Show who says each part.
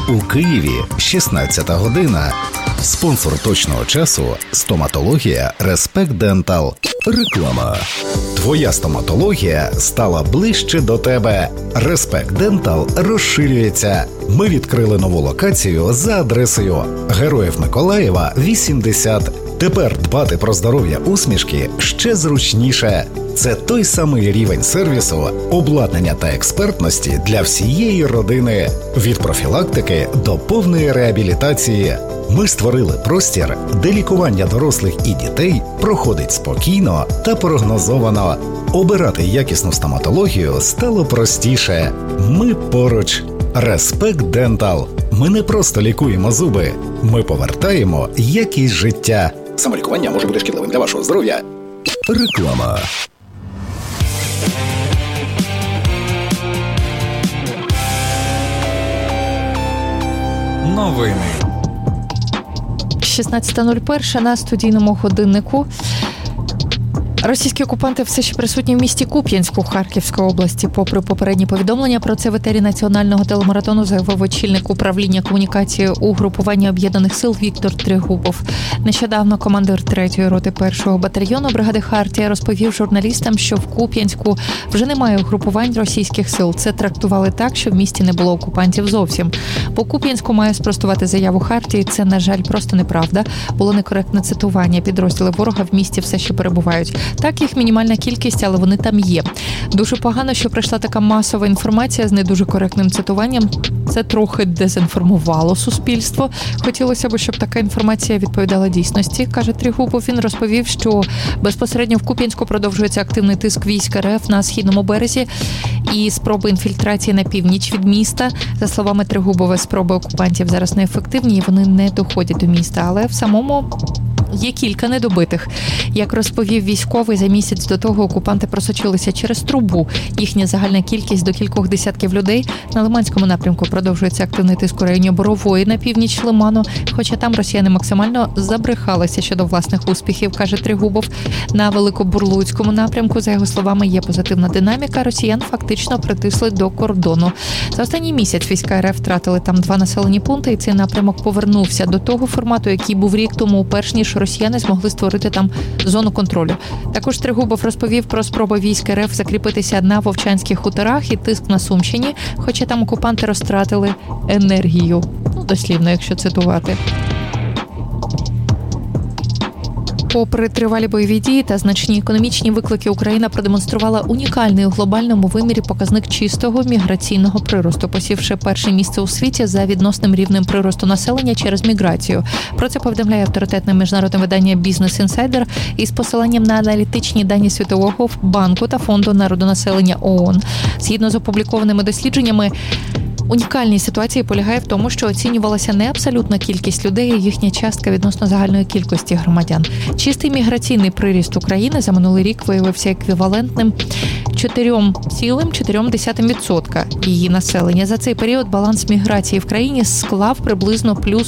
Speaker 1: У Києві 16 година. Спонсор точного часу – стоматологія Респект Дентал. Реклама. Твоя стоматологія стала ближче до тебе. Респект Дентал розширюється. Ми відкрили нову локацію за адресою Героїв Миколаєва, 80. Тепер дбати про здоров'я усмішки ще зручніше. Це той самий рівень сервісу, обладнання та експертності для всієї родини. Від профілактики до повної реабілітації. Ми створили простір, де лікування дорослих і дітей проходить спокійно та прогнозовано. Обирати якісну стоматологію стало простіше. Ми поруч. Респект Дентал. Ми не просто лікуємо зуби. Ми повертаємо якість життя. Самолікування може бути шкідливим для вашого здоров'я. Реклама.
Speaker 2: Новини.
Speaker 3: 16:01 на студійному годиннику. Російські окупанти все ще присутні в місті Куп'янську Харківської області. Попри попередні повідомлення про це в етері національного телемаратону заявив очільник управління комунікації угрупування об'єднаних сил Віктор Трегубов. Нещодавно командир 3-ї роти 1-го батальйону бригади Хартія розповів журналістам, що в Куп'янську вже немає угрупувань російських сил. Це трактували так, що в місті не було окупантів зовсім. По Куп'янську має спростувати заяву Хартії. Це, на жаль, просто неправда. Було некоректне цитування. Підрозділи ворога в місті все ще перебувають. Так, їх мінімальна кількість, але вони там є. Дуже погано, що прийшла така масова інформація з не дуже коректним цитуванням. Це трохи дезінформувало суспільство. Хотілося б, щоб така інформація відповідала дійсності, каже Трегубов. Він розповів, що безпосередньо в Куп'янську продовжується активний тиск військ РФ на східному березі і спроби інфільтрації на північ від міста. За словами Трегубова, спроби окупантів зараз неефективні і вони не доходять до міста, але в самому є кілька недобитих. Як розповів військовий, за місяць до того окупанти просочилися через трубу. Їхня загальна кількість до кількох десятків людей. На Лиманському напрямку продовжується активний тиск у районі Борової на північ Лиману, хоча там росіяни максимально забрехалися щодо власних успіхів, каже Трегубов. На Великобурлуцькому напрямку, за його словами, є позитивна динаміка. Росіян фактично притисли до кордону. За останній місяць війська РФ втратили там 2 населені пункти, і цей напрямок повернувся до того формату, який був рік тому, перш ніж росіяни змогли створити там зону контролю. Також Трегубов розповів про спроби військ РФ закріпитися на Вовчанських хуторах і тиск на Сумщині, хоча там окупанти розтратили енергію. Дослівно, якщо цитувати. Попри тривалі бойові дії та значні економічні виклики, Україна продемонструвала унікальний у глобальному вимірі показник чистого міграційного приросту, посівши перше місце у світі за відносним рівнем приросту населення через міграцію. Про це повідомляє авторитетне міжнародне видання Business Insider із посиланням на аналітичні дані Світового банку та Фонду народонаселення ООН. Згідно з опублікованими дослідженнями, унікальність ситуації полягає в тому, що оцінювалася не абсолютна кількість людей, а їхня частка відносно загальної кількості громадян. Чистий міграційний приріст України за минулий рік виявився еквівалентним 4,4% її населення. За цей період баланс міграції в країні склав приблизно плюс